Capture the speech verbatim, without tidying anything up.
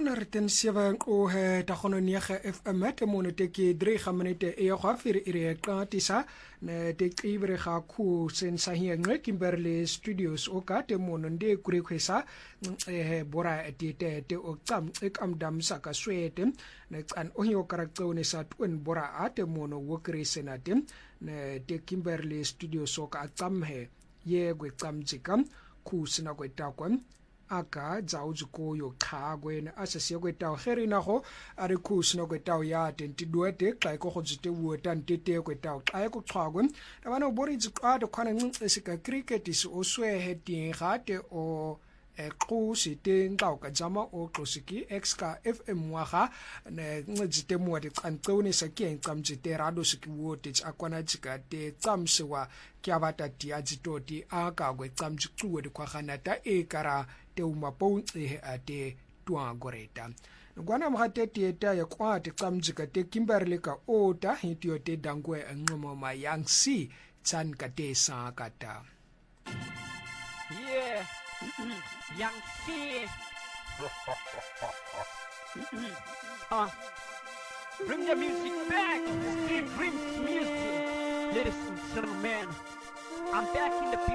Ona re ten seven o he ta gono nege F M te mone te ke drie minute e go afir ire qatisa ne te qibre ga khu sen sa hi ngwe Kimberley Studios o ka te mone nde kure khwesa e bora te te te o tsam e kam dam sa ka swete ne tsan o hi o karaktsone sa twen bora a te mone wo kre senate ne te Kimberley Studios o ka tsam he ye gwe tsam jikam khu sina go takwan aka dzauzuko yo khagwe na asase go taw herina go are khusino go taw ya tenti duete xa go go zite wuta ntete go taw xa go xhagwe abana bori dziqada khona ncincisika cricket is oswe heading gate o ekhusi tengxa ka jama o xosiki exka F M waga ne ncizite muwade xantsone sakhe ncamjite rado sikiwote akwana jika te tsamsiwa kyabata diazitoti aka go tsamjixuwe dikhwaganata e kara te umapountse ate tuangoreta ngwana mhate tieta ya kwate tsamjika te Kimberley ka ota hitio te dangwe ngqomo ma yangsi tsan ka te sa kata yeah Young C. uh, bring the music back. Steve brings music. Ladies and gentlemen, I'm back in the